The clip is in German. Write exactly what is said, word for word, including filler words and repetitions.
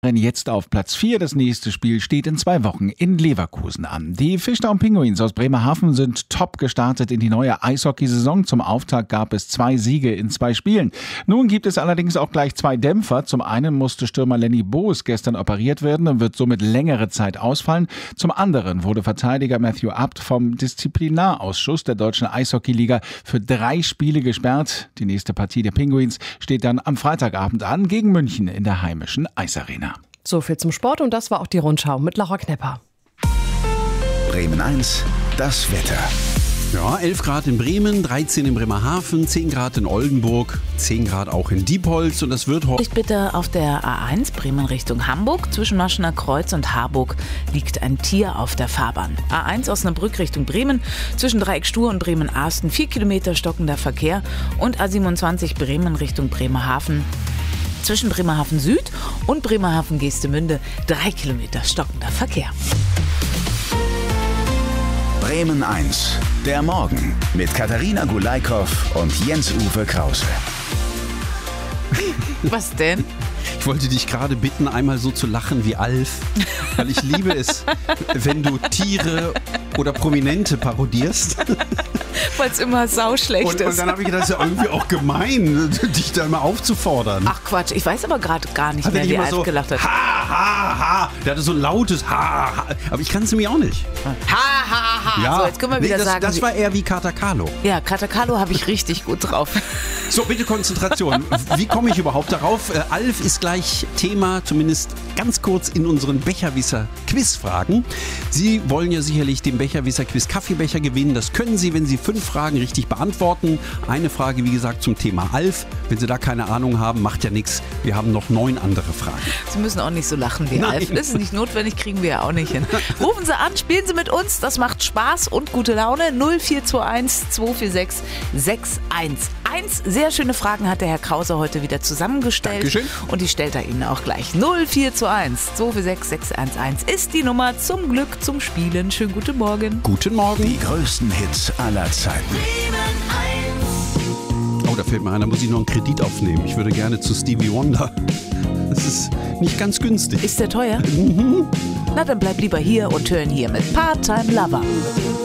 Jetzt auf Platz vier. Das nächste Spiel steht in zwei Wochen in Leverkusen an. Die Fischtown Pinguins aus Bremerhaven sind top gestartet in die neue Eishockeysaison. Zum Auftakt gab es zwei Siege in zwei Spielen. Nun gibt es allerdings auch gleich zwei Dämpfer. Zum einen musste Stürmer Lenny Boos gestern operiert werden und wird somit längere Zeit ausfallen. Zum anderen wurde Verteidiger Matthew Abt vom Disziplinarausschuss der deutschen Eishockeyliga für drei Spiele gesperrt. Die nächste Partie der Pinguins steht dann am Freitagabend an gegen München in der heimischen Eisarena. So viel zum Sport und das war auch die Rundschau mit Laura Knepper. Bremen eins, das Wetter. Ja, elf Grad in Bremen, dreizehn in Bremerhaven, zehn Grad in Oldenburg, zehn Grad auch in Diepholz und das wird heute... Bitte auf der A eins Bremen Richtung Hamburg. Zwischen Maschener Kreuz und Harburg liegt ein Tier auf der Fahrbahn. A eins Osnabrück Richtung Bremen. Zwischen Dreieck Stur und Bremen-Arsten vier Kilometer stockender Verkehr. Und A siebenundzwanzig Bremen Richtung Bremerhaven. Zwischen Bremerhaven Süd und Bremerhaven Geestemünde drei Kilometer stockender Verkehr. Bremen eins, der Morgen mit Katharina Gulaikow und Jens-Uwe Krause. Was denn? Ich wollte dich gerade bitten, einmal so zu lachen wie Alf, weil ich liebe es, wenn du Tiere oder Prominente parodierst. Weil es immer sauschlecht und, ist. Und dann habe ich gedacht, das ist ja irgendwie auch gemein, dich da mal aufzufordern. Ach Quatsch, ich weiß aber gerade gar nicht hat mehr, er wie nicht Alf so, gelacht hat. Ha, ha, ha. Der hatte so ein lautes Ha, ha. Aber ich kann es nämlich auch nicht. Ha, ha, ha. Ja. So, jetzt können wir wieder nee, das, sagen. Das war eher wie Katakalo. Ja, Katakalo habe ich richtig gut drauf. So, bitte Konzentration. Wie komme ich überhaupt darauf? Äh, Alf ist gleich Thema, zumindest ganz kurz in unseren Becherwisser-Quiz-Fragen. Sie wollen ja sicherlich den Becherwisser-Quiz Kaffeebecher gewinnen. Das können Sie, wenn Sie fünf Fragen richtig beantworten. Eine Frage, wie gesagt, zum Thema Alf. Wenn Sie da keine Ahnung haben, macht ja nichts. Wir haben noch neun andere Fragen. Sie müssen auch nicht so lachen wie Nein. Alf. Das ist nicht notwendig, kriegen wir ja auch nicht hin. Rufen Sie an, spielen Sie mit uns. Das macht Spaß und gute Laune. null vier zwei eins zwei vier sechs sechs eins eins. Sehr schöne Fragen hat der Herr Krause heute wieder zusammengestellt. Dankeschön. Und die stellt er Ihnen auch gleich. null vier zwei eins zwei vier sechs sechs eins eins ist die Nummer zum Glück zum Spielen. Schönen guten Morgen. Guten Morgen. Die größten Hits aller Zeiten. Oh, da fällt mir ein, da muss ich noch einen Kredit aufnehmen. Ich würde gerne zu Stevie Wonder. Das ist nicht ganz günstig. Ist der teuer? Mhm. Na, dann bleib lieber hier und hören hier mit Part-Time Lover.